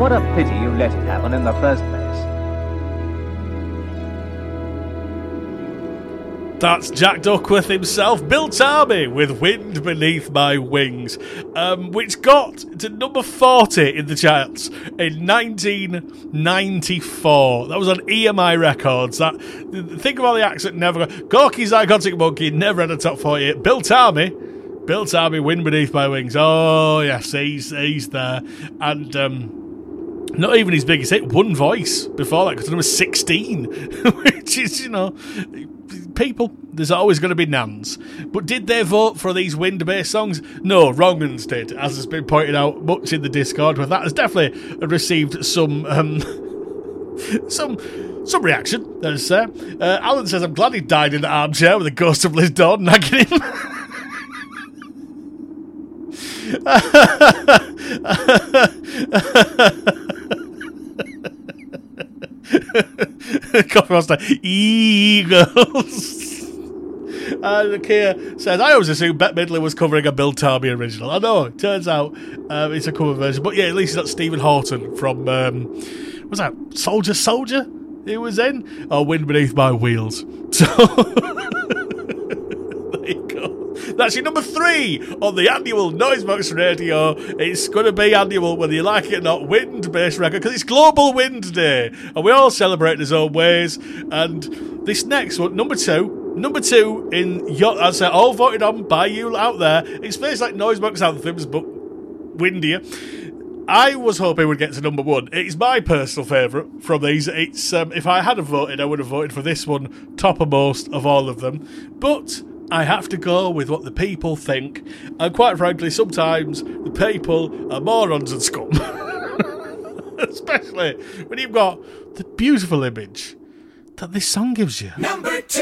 What a pity you let it happen in the first place. That's Jack Duckworth himself, Bill Tarby, with Wind Beneath My Wings, which got to number 40 in the charts in 1994. That was on EMI Records. Think of all the acts that never got... Gorky's Iconic Monkey never had a top 48. Bill Tarby, Wind Beneath My Wings. Oh, yes, he's there. And... not even his biggest hit, One Voice, before that, because it was 16, which is, people, there's always going to be nans. But did they vote for these wind-based songs? No, wrong uns did, as has been pointed out much in the Discord, but that has definitely received some reaction, let's say. Alan says, I'm glad he died in the armchair with the ghost of Liz Dawn nagging him. Coffee Monster, Eagles. And Kia says, I always assumed Bette Midler was covering a Bill Tarby original. I know, it turns out it's a cover version. But yeah, at least it's not Stephen Houghton from, what's that, Soldier? He was in? Oh, Wind Beneath My Wheels. So, there you go. That's your number 3 on the annual Noisebox Radio. It's going to be annual, whether you like it or not, wind-based record, because it's Global Wind Day, and we all celebrate in our own ways. And this next one, number two in your, I'd say, all voted on by you out there. It's basically like Noisebox anthems, but windier. I was hoping we'd get to number 1. It's my personal favourite from these. It's if I had voted, I would have voted for this one toppermost of all of them. But I have to go with what the people think. And quite frankly, sometimes the people are morons and scum. Especially when you've got the beautiful image that this song gives you. Number 2.